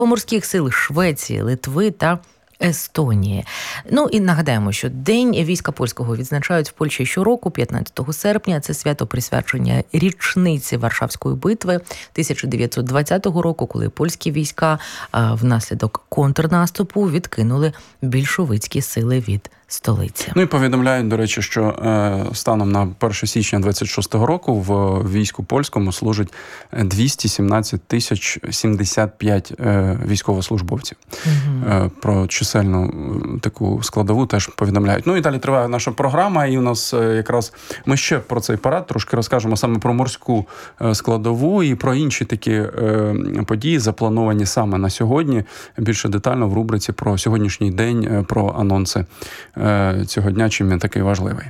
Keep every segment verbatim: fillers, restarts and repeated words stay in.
морських сил Швеції, Литви та Естонії. Ну і нагадаємо, що День війська польського відзначають в Польщі щороку, п'ятнадцятого серпня. Це свято присвячення річниці Варшавської битви тисяча дев'ятсот двадцятого року, коли польські війська внаслідок контрнаступу відкинули більшовицькі сили від столиці. Ну і повідомляють, до речі, що е, станом на перше січня двадцять шостого року в війську польському служить двісті сімнадцять тисяч сімдесят п'ять е, військовослужбовців. Угу. Е, про чисельну таку складову теж повідомляють. Ну і далі триває наша програма, і у нас е, якраз ми ще про цей парад трошки розкажемо саме про морську е, складову і про інші такі е, події, заплановані саме на сьогодні. Більше детально в рубриці про сьогоднішній день, е, про анонси цього дня, чим він такий важливий.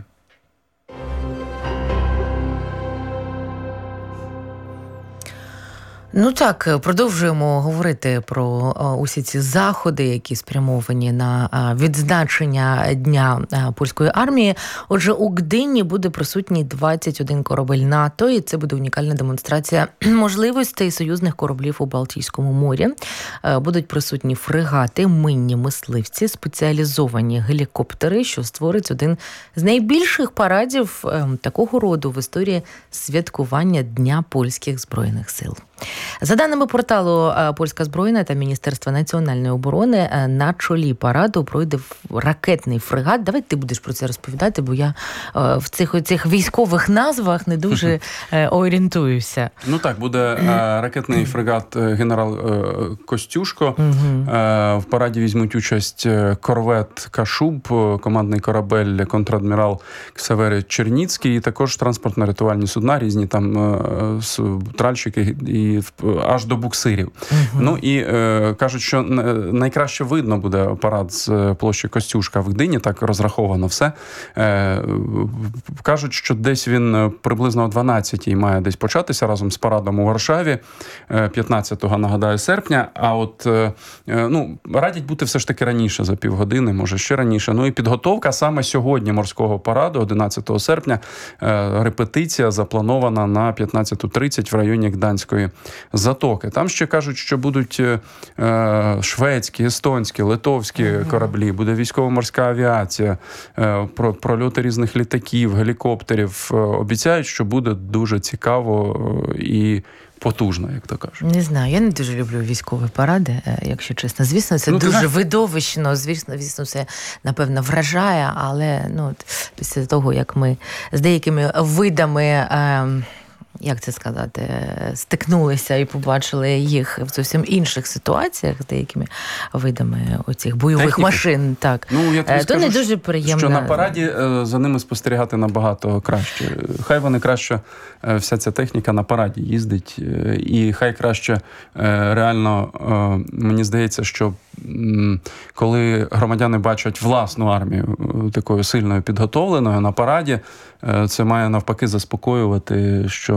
Ну так, продовжуємо говорити про усі ці заходи, які спрямовані на відзначення Дня польської армії. Отже, у Гдині буде присутній двадцять один корабель НАТО, і це буде унікальна демонстрація можливостей союзних кораблів у Балтійському морі. Будуть присутні фрегати, минні мисливці, спеціалізовані гелікоптери, що створить один з найбільших парадів такого роду в історії святкування Дня польських збройних сил. За даними порталу «Польська збройна» та Міністерства національної оборони, на чолі параду пройде ракетний фрегат. Давай ти будеш про це розповідати, бо я в цих, цих військових назвах не дуже орієнтуюся. Ну так, буде ракетний фрегат генерал Костюшко. В параді візьмуть участь корвет Кашуб, командний корабель контрадмірал Ксаверій Черніцький, і також транспортно-рятувальні судна, різні там тральщики і аж до буксирів. Uh-huh. Ну і е, кажуть, що найкраще видно буде парад з площі Костюшка в Гдині, так розраховано все. Е, кажуть, що десь він приблизно о дванадцятій має десь початися разом з парадом у Варшаві, п'ятнадцятого, нагадаю, серпня, а от е, ну, радять бути все ж таки раніше, за півгодини, може ще раніше. Ну і підготовка саме сьогодні морського параду, одинадцятого серпня, е, репетиція запланована на п'ятнадцята тридцять в районі Гданської затоки. Там ще кажуть, що будуть е, шведські, естонські, литовські mm-hmm. кораблі, буде військово-морська авіація, е, про, прольоти різних літаків, гелікоптерів. Е, обіцяють, що буде дуже цікаво е, і потужно, як то кажуть. Не знаю, я не дуже люблю військові паради, якщо чесно. Звісно, це ну, дуже так. видовищно, звісно, звісно, це, напевно, вражає, але ну, після того, як ми з деякими видами... Е, як це сказати, стикнулися і побачили їх в зовсім інших ситуаціях з деякими видами оцих бойових Техніки. машин, так, ну, я тобі то скажу, не дуже приємно. Що на параді за ними спостерігати набагато краще. Хай вони краще, вся ця техніка на параді їздить, і хай краще реально, мені здається, що коли громадяни бачать власну армію такою сильною підготовленою на параді, це має навпаки заспокоювати, що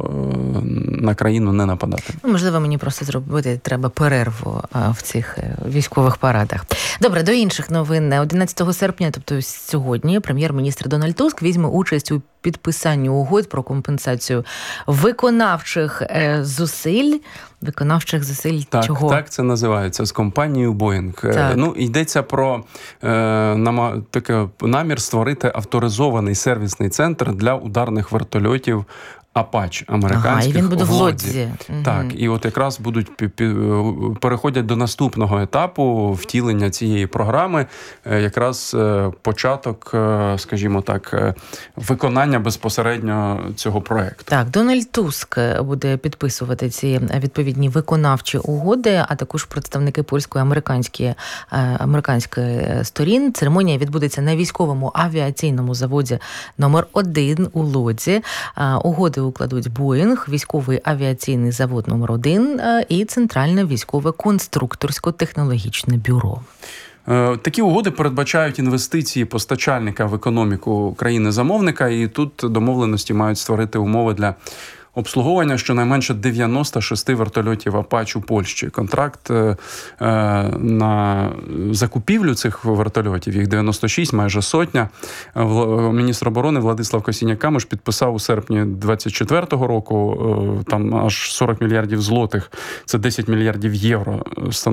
на країну не нападати. Ну, можливо, мені просто зробити треба перерву в цих військових парадах. Добре, до інших новин. одинадцятого серпня, тобто сьогодні, прем'єр-міністр Дональд Туск візьме участь у підписанні угод про компенсацію виконавчих зусиль. Виконавчих зусиль так, чого? Так, це називається, з компанією Boeing. Ну, йдеться про е, нама, таке, намір створити авторизований сервісний центр для ударних вертольотів Апач американських. Ага, і він буде в Лодзі. Так, і от якраз будуть переходять до наступного етапу втілення цієї програми, якраз початок, скажімо так, виконання безпосередньо цього проекту. Так, Дональд Туск буде підписувати ці відповідні виконавчі угоди, а також представники польської американської американської сторін. Церемонія відбудеться на військовому авіаційному заводі номер один у Лодзі. Угоди укладуть Боїнг, військовий авіаційний завод номер один і Центральне військове конструкторсько-технологічне бюро. Такі угоди передбачають інвестиції постачальника в економіку країни-замовника, і тут домовленості мають створити умови для обслуговування щонайменше дев'яносто шість вертольотів «Апач» у Польщі. Контракт е, на закупівлю цих вертольотів, їх дев'яносто шість, майже сотня. Міністр оборони Владислав Косіняк-Камиш підписав у серпні двадцять четвертого року, там аж сорок мільярдів злотих, це десять мільярдів євро,